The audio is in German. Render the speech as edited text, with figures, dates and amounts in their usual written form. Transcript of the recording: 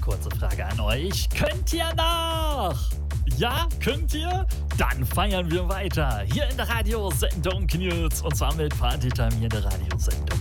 kurze Frage an euch. Könnt ihr noch? Ja, könnt ihr? Dann feiern wir weiter. Hier in der Radiosendung News. Und zwar mit Partytime hier in der Radiosendung